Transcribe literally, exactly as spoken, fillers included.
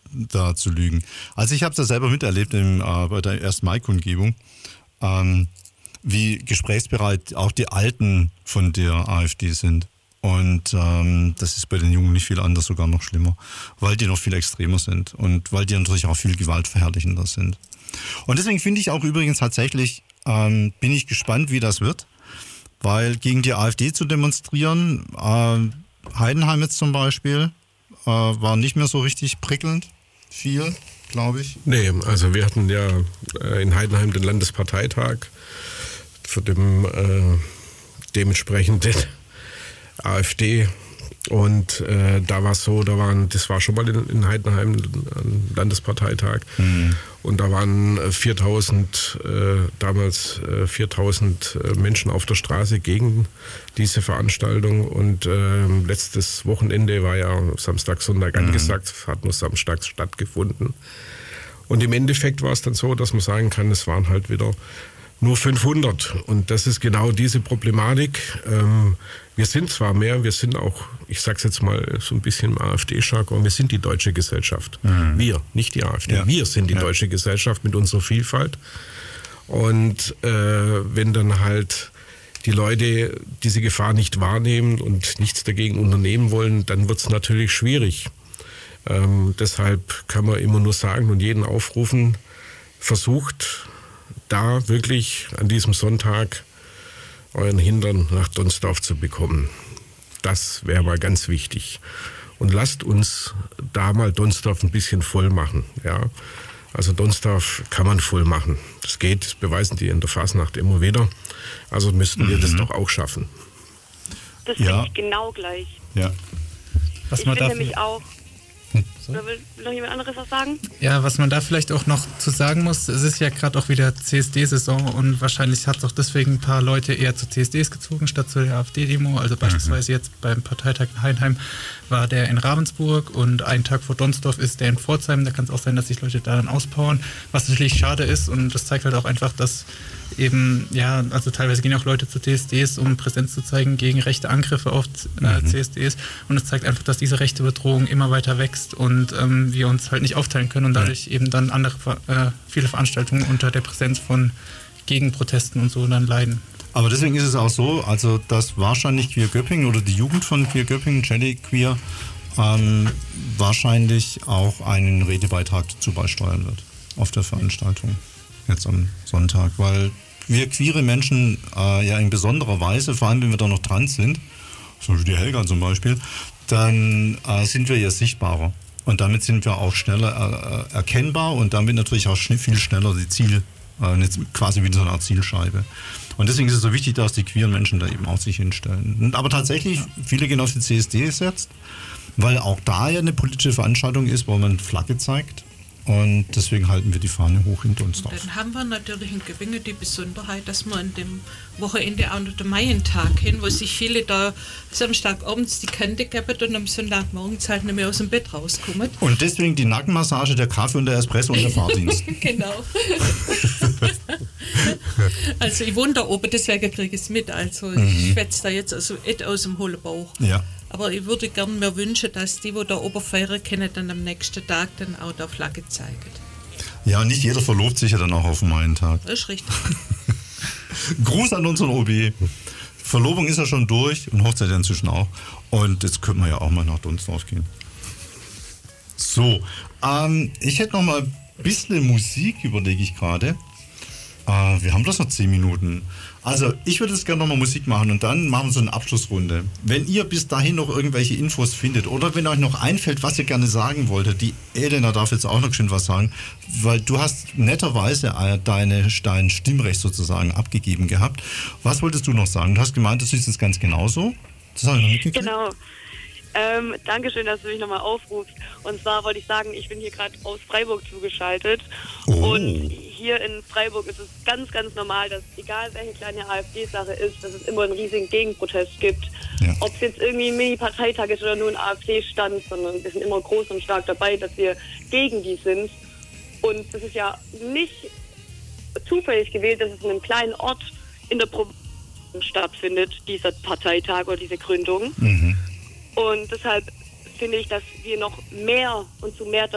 da zu lügen. Also ich habe das selber miterlebt im, äh, bei der ersten Mai-Kundgebung, ähm, wie gesprächsbereit auch die Alten von der AfD sind. Und ähm, das ist bei den Jungen nicht viel anders, sogar noch schlimmer, weil die noch viel extremer sind und weil die natürlich auch viel gewaltverherrlichender sind. Und deswegen finde ich auch übrigens tatsächlich, ähm, bin ich gespannt, wie das wird, weil gegen die AfD zu demonstrieren, äh, Heidenheim jetzt zum Beispiel, äh, war nicht mehr so richtig prickelnd, viel, glaube ich. Nee, also wir hatten ja in Heidenheim den Landesparteitag für den äh, dementsprechenden AfD und äh, da war es so, da waren, das war schon mal in, in Heidenheim ein Landesparteitag mhm. und da waren viertausend, äh, damals äh, viertausend Menschen auf der Straße gegen diese Veranstaltung und äh, letztes Wochenende war ja Samstag, Sonntag mhm. angesagt, hat nur Samstag stattgefunden und im Endeffekt war es dann so, dass man sagen kann, es waren halt wieder nur fünfhundert und das ist genau diese Problematik. Ähm, wir sind zwar mehr, wir sind auch, ich sag's jetzt mal so ein bisschen im AfD-Jargon, wir sind die deutsche Gesellschaft. Mhm. Wir, nicht die AfD. Ja. Wir sind die ja. deutsche Gesellschaft mit unserer Vielfalt. Und äh, wenn dann halt die Leute diese Gefahr nicht wahrnehmen und nichts dagegen unternehmen wollen, dann wird's natürlich schwierig. Ähm, deshalb kann man immer nur sagen und jeden aufrufen, versucht da wirklich an diesem Sonntag euren Hintern nach Donsdorf zu bekommen. Das wäre mal ganz wichtig. Und lasst uns da mal Donsdorf ein bisschen voll machen. Ja? Also Donsdorf kann man voll machen. Das geht, das beweisen die in der Fasnacht immer wieder. Also müssten mhm. wir das doch auch schaffen. Das ja. finde ich genau gleich. Ja. Was ich man finde dafür nämlich auch... So. Oder will noch jemand anderes was sagen? Ja, was man da vielleicht auch noch zu sagen muss, es ist ja gerade auch wieder C S D-Saison und wahrscheinlich hat es auch deswegen ein paar Leute eher zu C S Ds gezogen statt zu der AfD-Demo. Also beispielsweise jetzt beim Parteitag in Heidenheim war der in Ravensburg und einen Tag vor Donsdorf ist der in Pforzheim. Da kann es auch sein, dass sich Leute da dann auspowern, was natürlich schade ist und das zeigt halt auch einfach, dass eben, ja, also teilweise gehen auch Leute zu C S Ds, um Präsenz zu zeigen gegen rechte Angriffe auf äh, mhm. C S Ds und es zeigt einfach, dass diese rechte Bedrohung immer weiter wächst und ähm, wir uns halt nicht aufteilen können und dadurch eben dann andere, äh, viele Veranstaltungen unter der Präsenz von Gegenprotesten und so dann leiden. Aber deswegen ist es auch so, also dass wahrscheinlich Queer Göppingen oder die Jugend von Queer Göppingen, Jelly Queer, ähm, wahrscheinlich auch einen Redebeitrag dazu beisteuern wird auf der Veranstaltung jetzt am Sonntag, weil wir queere Menschen äh, ja in besonderer Weise, vor allem wenn wir da noch trans sind, zum Beispiel die Helga zum Beispiel, dann äh, sind wir ja sichtbarer und damit sind wir auch schneller äh, erkennbar und damit natürlich auch schn- viel schneller die Ziel, äh, quasi wie so eine Art Zielscheibe. Und deswegen ist es so wichtig, dass die queeren Menschen da eben auch sich hinstellen. Aber tatsächlich, viele gehen auf die C S D jetzt, weil auch da ja eine politische Veranstaltung ist, wo man Flagge zeigt. Und deswegen halten wir die Fahne hoch hinter uns drauf. Dann haben wir natürlich in Göppingen die Besonderheit, dass wir an dem Wochenende auch noch den Maientag hin, wo sich viele da Samstagabends die Kante geben und am Sonntagmorgens halt nicht mehr aus dem Bett rauskommen. Und deswegen die Nackenmassage, der Kaffee und der Espresso und der Fahrdienst. Genau. Also ich wohne da oben, deswegen kriege ich es mit. Also mhm. ich schwätze da jetzt also et aus dem hohlen Bauch. Ja. Aber ich würde gerne mir wünschen, dass die, die da oben feiern können, dann am nächsten Tag dann auch der Flagge zeigen. Ja, nicht jeder verlobt sich ja dann auch auf den Maientag. Das ist richtig. Gruß an unseren O B. Verlobung ist ja schon durch und Hochzeit ja inzwischen auch. Und jetzt könnten wir ja auch mal nach Donsdorf gehen. So, ähm, ich hätte noch mal ein bisschen Musik, überlege ich gerade. Äh, wir haben das noch zehn Minuten. Also, ich würde jetzt gerne nochmal Musik machen und dann machen wir so eine Abschlussrunde. Wenn ihr bis dahin noch irgendwelche Infos findet oder wenn euch noch einfällt, was ihr gerne sagen wolltet, die Elena darf jetzt auch noch schön was sagen, weil du hast netterweise deine, dein Stimmrecht sozusagen abgegeben gehabt. Was wolltest du noch sagen? Du hast gemeint, das ist jetzt ganz genauso. Das habe ich noch mitgekriegt. Genau. Ähm, Dankeschön, dass du mich nochmal aufrufst. Und zwar wollte ich sagen, ich bin hier gerade aus Freiburg zugeschaltet. Oh. Und hier in Freiburg ist es ganz, ganz normal, dass egal welche kleine AfD-Sache ist, dass es immer einen riesigen Gegenprotest gibt. Ja. Ob es jetzt irgendwie ein Mini-Parteitag ist oder nur ein AfD-Stand, sondern wir sind immer groß und stark dabei, dass wir gegen die sind. Und das ist ja nicht zufällig gewählt, dass es in einem kleinen Ort in der Provinz stattfindet, dieser Parteitag oder diese Gründung. Mhm. Und deshalb finde ich, dass wir noch mehr und zu mehr